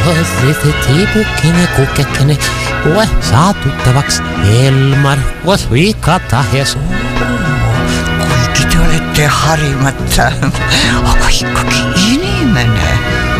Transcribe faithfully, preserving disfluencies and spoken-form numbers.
Tiipukkinen, kukkekkinen, koe saa tuttavaks Elmar, ois viikata hes. Kuinka te olette harimatta, aga ikkagi inimene.